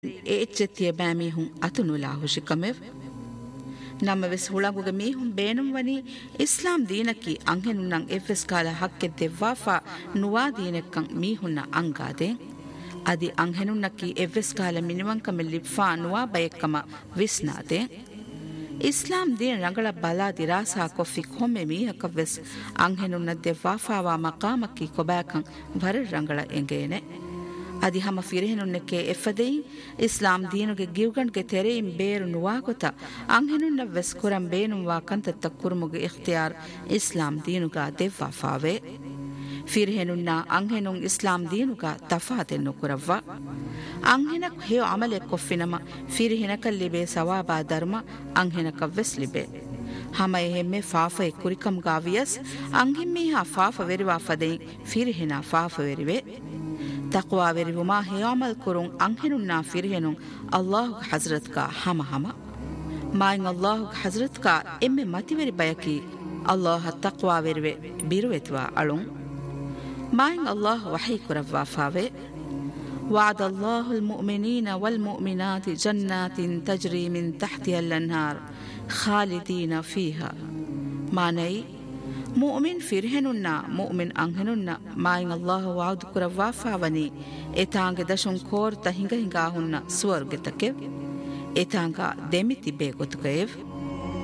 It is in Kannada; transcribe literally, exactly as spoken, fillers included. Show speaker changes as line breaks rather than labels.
ಏಚ್ಚೆತ್ತಿಯ ಬ್ಯಾಮೀಹುಂ ಅತುನುಲಾ ಹುಶಿಕಮೆವ್ ನಮ್ಮ ವೆಸ್ ಹುಳಗುಗ ಮೀಹುಂ ಬೇನುಂ ವನಿ ಇಸ್ಲಾಂ ದೀನಕ್ಕಿ ಅಂಹೆನುನ್ನಂ ಎಫ್ಎಸ್ ಕಾಲ ಹಕ್ಕೆ ದೆವ್ವಾಫಾ ನುವಾ ದೀನೆಕ್ಕಂ ಮೀಹುನ್ನ ಅಂಗಾದೆ ಅದಿ ಅಂಹೆನುನ್ನಕ್ಕಿ ಎಫ್ಎಸ್ ಕಾಲ ಮಿನಿವಂಕಮ ಲಿಫ್ಫಾ ನುವಾ ಬಯಕ್ಕಮ ವಿಸ್ನಾದೆ ಇಸ್ಲಾಂ ದೀನ ರಂಗಳ ಬಲಾ ದಿರಾಸಾ ಕೊಫಿ ಕೊಮ್ಮೆ ಮೀಹಕವೆಸ್ ಅಂಹೆನುನ್ನ ದೆವ್ವಾಫಾವಾ ಮಕಾಮಕ್ಕಿ ಕೊಬ್ಯಾಕಂ ವರ ರಂಗಳ ಎಂಗೇನೆ ಅದಿ ಹಮ ಫಿರೆಹೆನುನ್ನಕ್ಕೆ ಎಫದೆಯಿ ಇಸ್ಲಾಂ ದೀನುಗೆ ಗಿವ್ಗಣ್ಗೆ ತೆರೆಯಿಂ ಬೇರು ನುವಾಗೊತ ಅಂಹೆನುನ್ನ ವೆಸ್ ಕುರಂ ಬೇನುಂ ವಾಕಂತತ್ತ ಕುರುಮುಗೆ ಇಖ್ತಿಯಾರ್ ಇಸ್ಲಾಂ ದೀನುಗ ದೆವ್ವಾಫಾವೆ ಫಿರೆಹೆನುನ್ನ ಅಂಹೆನುಂ ಇಸ್ಲಾಂ ದೀನುಗ ತಫಾತೆನ್ನು ಕುರವ್ವ ಅಂಹೆನಕ್ ಹೇಯೋ ಅಮಲೆ ಕೊಫ್ಫಿನಮ ಫಿರೆಹೆನಕಲ್ಲಿಬೆ ಸವಾಬಾ ಧರ್ಮ ಅಂಹೆನಕವ್ವೆಸ್ ಲಿಬೆ ಹಮ ಎಹೆಮ್ಮೆ ಫಾಫೆ ಕುರಿಕಂ ಗಾವಿಯಸ್ ಅಂಹಿಮ್ಮೀಹಾ ಫಾಫ ವೆರಿವಾ ಫದೆಯಿ ಫಿರೆಹೆನ ಫಾಫ ವೆರಿವೆ ತಕ್ವಾ ವೆರಿವುಮಾ ಹೇಯಾಮಲ್ ಕುರುಂ ಅಂಹೆನುನ್ನಾ ಫಿರೆಹೆನುಂ ಅಲ್ಲಾಹು ಹಜ್ರತ್ಕ ಹಮ ಹಮ ಮಾಯಿಂ ಅಲ್ಲಾಹು ಹಜ್ರತ್ಕ ಎಮ್ಮೆ ಮತಿವೆರಿ ಬಯಕಿ ಅಲ್ಲಾಹ ತಕ್ವಾ ವೆರಿವೆ ಬಿರುವೆತ್ವಾ ಅಳುಂ ಮಾಯಿಂ ಅಲ್ಲಾಹು ವಹಿ ಕುರವ್ವಾ ಫಾವೆ وعد الله المؤمنين والمؤمنات جنات تجري من تحتها الأنهار خالدين فيها معنی ಮುಅ್ಮಿನ್ ಫಿರ್ಹೆನುನ್ನ ಮುಅ್ಮಿನ್ ಅಂಹೆನುನ್ನ ಮಾಯಿಂ ಅಲ್ಲಾಹ್ ವಾದ್ ಕುರವ್ವಾ ಫಾವನಿ ಎತಾಂಗೆ ದಶುಂ ಕೋರ್ ತಹಿಂಗ ಹಿಂಗಾ ಹುನ್ನ ಸ್ವರ್ಗತಕ್ಕೆ ಎತಾಂಗ ದೆಮಿತಿ ಬೇಗೊತುಕೇವ್